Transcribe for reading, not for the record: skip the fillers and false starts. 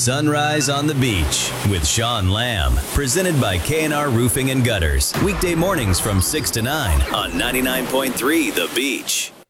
Sunrise on the Beach with Sean Lamb. Presented by K&R Roofing and Gutters. Weekday mornings from 6 to 9 on 99.3 The Beach.